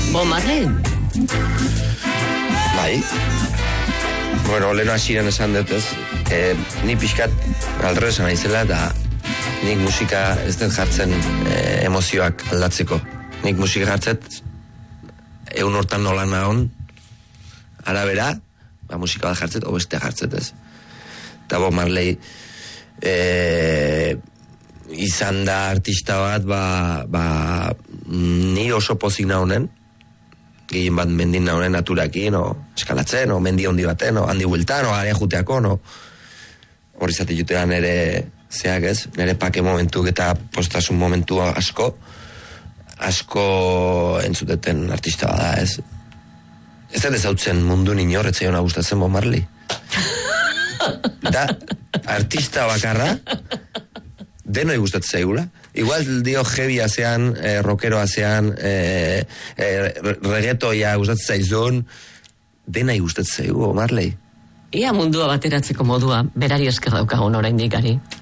Bob Marley? Bai. Bueno, leheno hasieran esan dut ez. Ni pixkat aldre esan naizela eta nik musika ez dut jartzen emozioak aldatzeko. Nik musika jartzet egun hortan nola nahon arabera, musika bat jartzet, bestea jartzet ez. Eta Bob Marley izan da artista bat, ni oso pozik naunen, gehien bat mendin naunen naturakin, eskalatzen, mendi hondi baten, handi bueltan, area juteako, hori zate jutean nire zeak ez, nire pake momentuk eta postasun momentu asko entzuteten artista bada ez. Ez da ezautzen mundu inor, etzaiona gustatzen Bob Marley. Da, artista bakarra, denoi gustatzen zaigula. Igual dio heavy azean, rockero azean, reggaetoia gustatzen zaizun, denai gustatzen zaigu, Bob Marley. Ia mundua bateratzeko modua, berari esker daukagun oraindik, Gari.